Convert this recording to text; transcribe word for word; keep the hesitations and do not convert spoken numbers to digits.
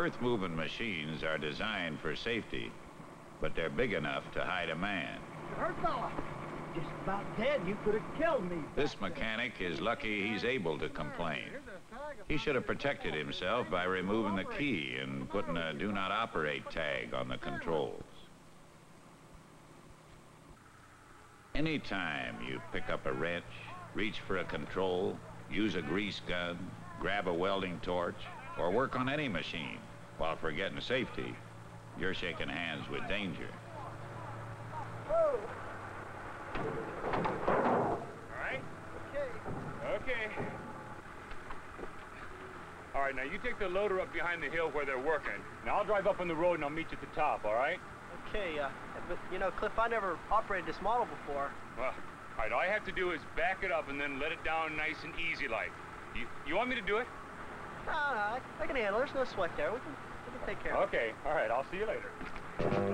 Earth-moving machines are designed for safety, but they're big enough to hide a man. You hurt, fella? Just about dead. You could have killed me. This mechanic is lucky he's able to complain. He should have protected himself by removing the key and putting a do not operate tag on the controls. Anytime you pick up a wrench, reach for a control, use a grease gun, grab a welding torch, or work on any machine while forgetting safety, you're shaking hands with danger. Whoa. All right? Okay. Okay. All right, now you take the loader up behind the hill where they're working. Now I'll drive up on the road and I'll meet you at the top, all right? Okay, uh, but, you know, Cliff, I never operated this model before. Well, all right, all I have to do is back it up and then let it down nice and easy like. You, you want me to do it? No, no, I, I can handle it. There's no sweat there. We can, we can take care of it. Okay, all right, I'll see you later.